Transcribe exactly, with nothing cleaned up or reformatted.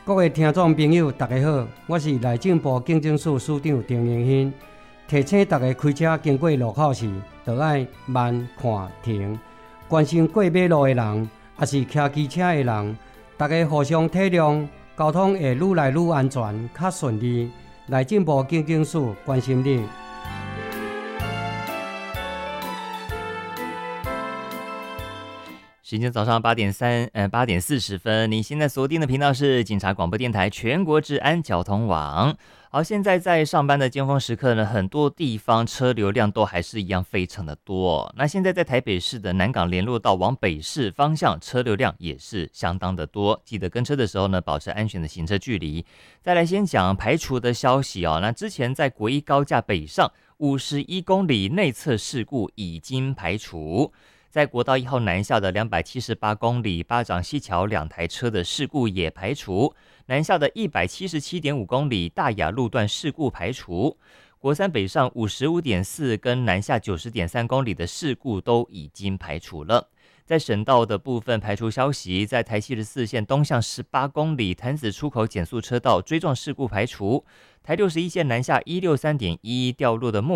各位听众朋友，大家好，我是内政部警政署署长丁荣兴。提醒大家开车经过路口时，就要慢看停。关心过马路的人，也是骑机车的人，大家互相体谅，交通会愈来愈安全、较顺利。内政部警政署关心你。 时间早上八点三，呃八点四十分。你现在锁定的频道是警察广播电台全国治安交通网。好，现在在上班的尖峰时刻呢，很多地方车流量都还是一样非常的多。那现在在台北市的南港联络道往北市方向，车流量也是相当的多。记得跟车的时候呢，保持安全的行车距离。再来先讲排除的消息哦。那之前在国一高架北上五十一公里内侧事故已经排除。在国道一号南下的两百七十八公里巴掌溪桥两台车的事故也排除，南下的一百七十七点五公里大雅路段事故排除，国三北上五十五点四跟南下九十点三公里的事故都已经排除了。在省道的部分排除消息，在台七十四线东向十八公里潭子出口减速车道追撞事故排除，台六十一线南下一六三点一掉落的木